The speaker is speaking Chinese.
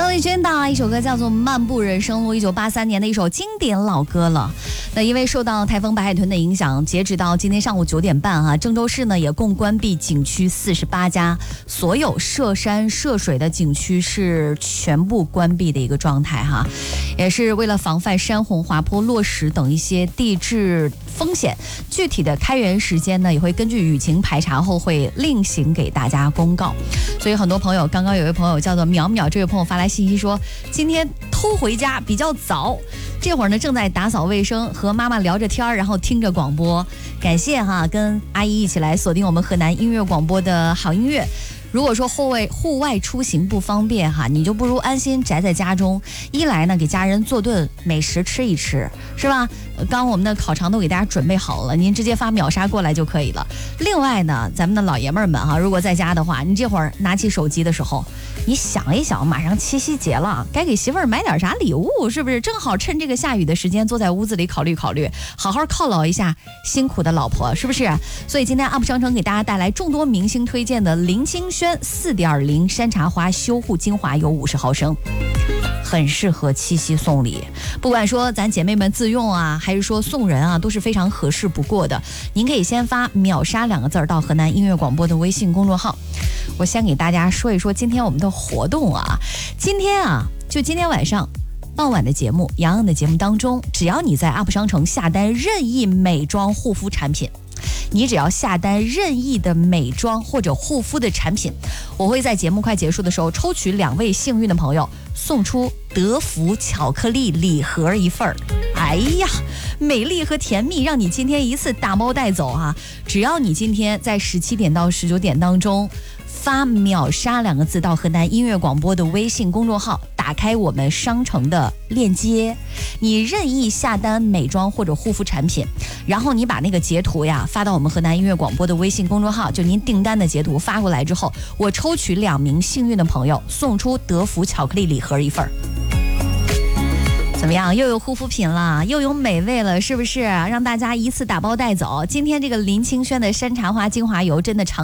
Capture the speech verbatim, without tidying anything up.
丽君的一首歌叫做《漫步人生路》，一九八三年的一首经典老歌了。那因为受到台风白海豚的影响，截止到今天上午九点半啊，郑州市呢也共关闭景区四十八家，所有涉山涉水的景区是全部关闭的一个状态哈，也是为了防范山洪、滑坡、落石等一些地质风险。具体的开园时间呢，也会根据雨情排查后会另行给大家公告。所以很多朋友，刚刚有位朋友叫做淼淼，这位朋友发来信息说，今天偷回家比较早，这会儿呢正在打扫卫生，和妈妈聊着天，然后听着广播。感谢哈，跟阿姨一起来锁定我们河南音乐广播的好音乐。如果说户外户外出行不方便哈，你就不如安心宅在家中。一来呢，给家人做顿美食吃一吃，是吧？刚我们的烤肠都给大家准备好了，您直接发秒杀过来就可以了。另外呢，咱们的老爷们儿们哈，如果在家的话，你这会儿拿起手机的时候，你想一想，马上七夕节了，该给媳妇儿买点啥礼物，是不是？正好趁这个下雨的时间，坐在屋子里考虑考虑，好好犒劳一下辛苦的老婆，是不是？所以今天 U P 商城给大家带来众多明星推荐的林清轩 四点零 山茶花修护精华油五十毫升，很适合七夕送礼。不管说咱姐妹们自用啊，还是说送人啊，都是非常合适不过的。您可以先发秒杀两个字到河南音乐广播的微信公众号。我先给大家说一说今天我们的活动啊。今天啊，就今天晚上傍晚的节目，洋洋的节目当中，只要你在 U P 商城下单任意美妆护肤产品，你只要下单任意的美妆或者护肤的产品，我会在节目快结束的时候抽取两位幸运的朋友，送出德芙巧克力礼盒一份儿。哎呀，美丽和甜蜜让你今天一次打包带走啊！只要你今天在十七点到十九点当中发秒杀两个字到河南音乐广播的微信公众号，打开我们商城的链接，你任意下单美妆或者护肤产品，然后你把那个截图呀发到我们河南音乐广播的微信公众号，就您订单的截图发过来之后，我抽取两名幸运的朋友，送出德芙巧克力礼盒一份。怎么样，又有护肤品了，又有美味了，是不是让大家一次打包带走？今天这个林清轩的山茶花精华油真的长